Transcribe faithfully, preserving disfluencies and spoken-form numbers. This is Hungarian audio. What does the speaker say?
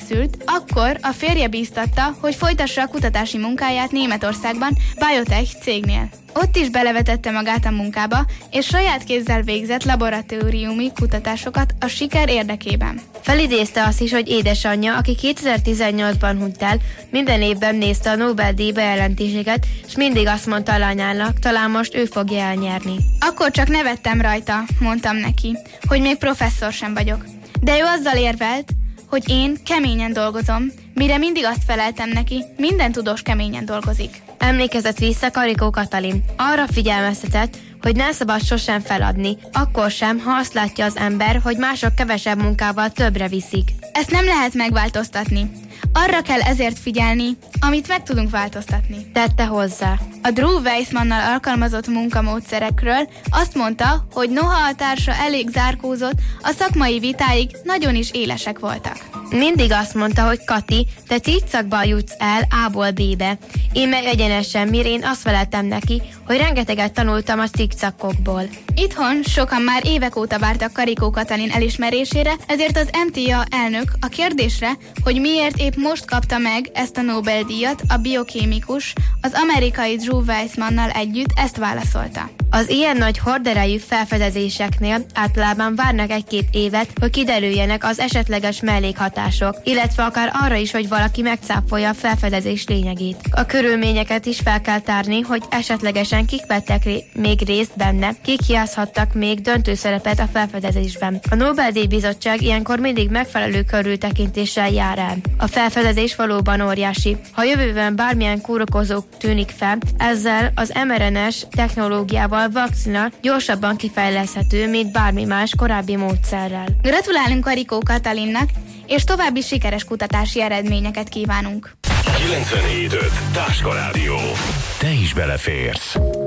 készült, akkor a férje bíztatta, hogy folytassa a kutatási munkáját Németországban, biotech cégnél. Ott is belevetette magát a munkába, és saját kézzel végzett laboratóriumi kutatásokat a siker érdekében. Felidézte azt is, hogy édesanyja, aki kétezer-tizennyolcban hunyt el, minden évben nézte a Nobel-díj bejelentéseket, és mindig azt mondta a lányának, talán most ő fogja elnyerni. Akkor csak nevettem rajta, mondtam neki, hogy még professzor sem vagyok. De ő azzal érvelt, hogy én keményen dolgozom, mire mindig azt feleltem neki, minden tudós keményen dolgozik. Emlékezett vissza Karikó Katalin. Arra figyelmeztetett, hogy nem szabad sosem feladni, akkor sem, ha azt látja az ember, hogy mások kevesebb munkával többre viszik. Ezt nem lehet megváltoztatni. Arra kell ezért figyelni, amit meg tudunk változtatni. Tette hozzá. A Drew Weissmannal alkalmazott munkamódszerekről azt mondta, hogy noha a társa elég zárkózott, a szakmai vitáig nagyon is élesek voltak. Mindig azt mondta, hogy Kati, te cicakban jutsz el A-ból B-be. Én meg egyenesen, mire én azt feleltem neki, hogy rengeteget tanultam a cikcakokból. Itthon sokan már évek óta vártak Karikó Katalin elismerésére, ezért az em té á elnök a kérdésre, hogy miért épp most kapta meg ezt a Nobel-díjat a biokémikus az amerikai Drew Weissmannal együtt, ezt válaszolta. Az ilyen nagy horderejű felfedezéseknél általában várnak egy-két évet, hogy kiderüljenek az esetleges mellékhatások, illetve akár arra is, hogy valaki megcáfolja a felfedezés lényegét. A körülményeket is fel kell tárni, hogy esetlegesen kik vettek ré- még részt benne, kik játszhattak még döntő szerepet a felfedezésben. A Nobel-díj bizottság ilyenkor mindig megfelelő körültekintéssel jár el. A felfedezés valóban óriási. Ha jövőben bármilyen kórokozó tűnik fel, ezzel az em er en es technológiával vakcina gyorsabban kifejleszthető, mint bármi más korábbi módszerrel. Gratulálunk Karikó Katalinnak, és további sikeres kutatási eredményeket kívánunk. kilencvenhét öt Táska Rádió. Te is beleférsz.